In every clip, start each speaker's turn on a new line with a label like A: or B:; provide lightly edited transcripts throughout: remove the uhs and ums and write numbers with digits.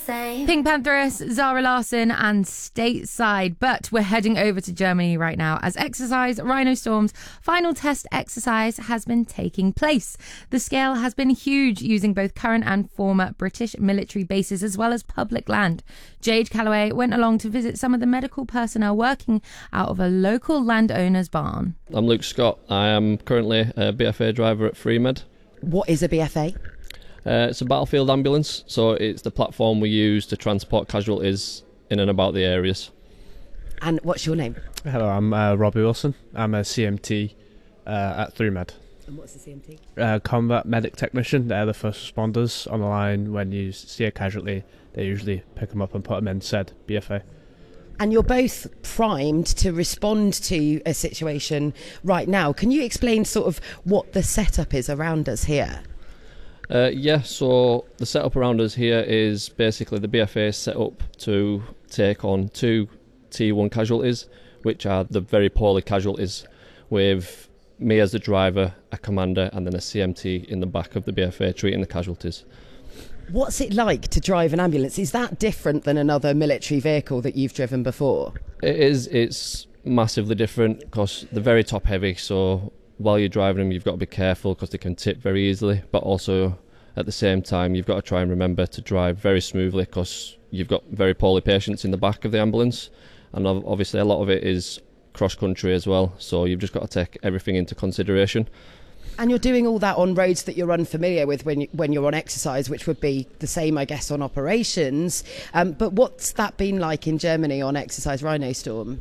A: same.
B: Pink Pantheress, Zara Larsson and Stateside. But we're heading over to Germany right now as Exercise Rhino Storm's final test exercise has been taking place. The scale has been huge, using both current and former British military bases as well as public land. Jade Calloway went along to visit some of the medical personnel working out of a local landowner's barn.
C: I'm Luke Scott. I am currently a BFA driver at FreeMed.
D: What is a BFA?
C: It's a battlefield ambulance, so it's the platform we use to transport casualties in and about the areas.
D: And what's your name?
E: Hello, I'm Robbie Wilson. I'm a CMT at FreeMed.
D: And what's the CMT?
E: Combat Medic Technician. They're the first responders on the line. When you see a casualty, they usually pick them up and put them in said BFA.
D: And you're both primed to respond to a situation right now. Can you explain sort of what the setup is around us here?
C: So the setup around us here is basically the BFA set up to take on 2 T1 casualties, which are the very poorly casualties, with me as the driver, a commander and then a CMT in the back of the BFA treating the casualties.
D: What's it like to drive an ambulance? Is that different than another military vehicle that you've driven before?
C: It is. It's massively different because they're very top heavy, so while you're driving them, you've got to be careful because they can tip very easily, but also at the same time, you've got to try and remember to drive very smoothly because you've got very poorly patients in the back of the ambulance, and obviously a lot of it is cross-country as well, so you've just got to take everything into consideration.
D: And you're doing all that on roads that you're unfamiliar with when you're on exercise, which would be the same, I guess, on operations. But what's that been like in Germany on Exercise Rhino Storm?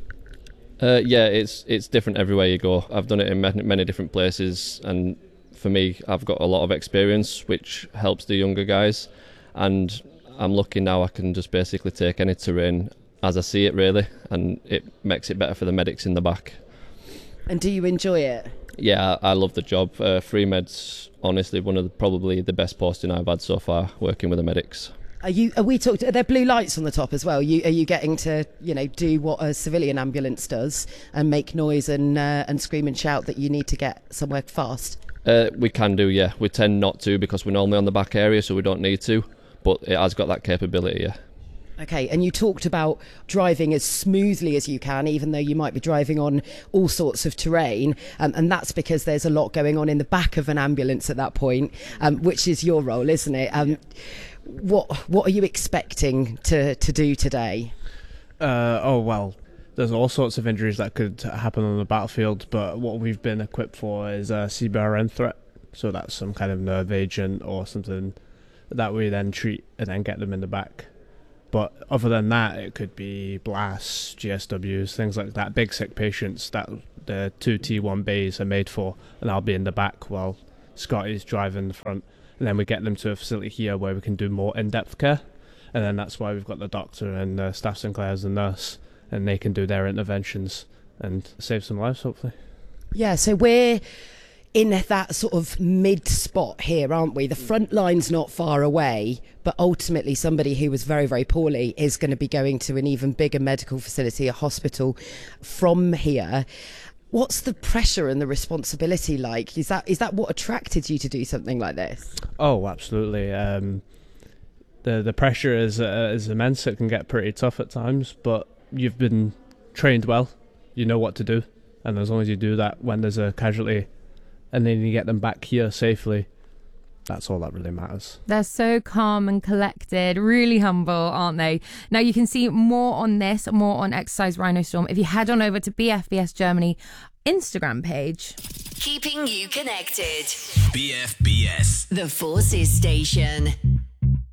C: It's different everywhere you go. I've done it in many different places, and for me, I've got a lot of experience, which helps the younger guys. And I'm lucky now I can just basically take any terrain as I see it, really, and it makes it better for the medics in the back.
D: And do you enjoy it?
C: Yeah, I love the job. FreeMed's honestly one of probably the best posting I've had so far, working with the medics.
D: Are there blue lights on the top as well? Are you getting to do what a civilian ambulance does and make noise and scream and shout that you need to get somewhere fast?
C: We can do, yeah. We tend not to because we're normally on the back area, so we don't need to. But it has got that capability, yeah.
D: Okay, and you talked about driving as smoothly as you can, even though you might be driving on all sorts of terrain, and that's because there's a lot going on in the back of an ambulance at that point, which is your role, isn't it? What are you expecting to do today?
E: There's all sorts of injuries that could happen on the battlefield, but what we've been equipped for is a CBRN threat, so that's some kind of nerve agent or something that we then treat and then get them in the back. But other than that, it could be blasts, GSWs, things like that, big sick patients that the 2 T1 bays are made for, and I'll be in the back while Scott is driving the front. And then we get them to a facility here where we can do more in-depth care, and then that's why we've got the doctor and Staff Sinclair as the nurse, and they can do their interventions and save some lives, hopefully.
D: Yeah, so we're in that sort of mid spot here, aren't we? The front line's not far away, but ultimately somebody who was very, very poorly is going to be going to an even bigger medical facility, a hospital from here. What's the pressure and the responsibility like? Is that what attracted you to do something like this?
E: Oh, absolutely. The pressure is immense. It can get pretty tough at times, but you've been trained well. You know what to do, and as long as you do that when there's a casualty, and then you get them back here safely, that's all that really matters.
B: They're so calm and collected, really humble, aren't they? Now, you can see more on this, more on Exercise Rhino Storm, if you head on over to BFBS Germany Instagram page.
A: Keeping you connected.
F: BFBS.
A: The Forces Station.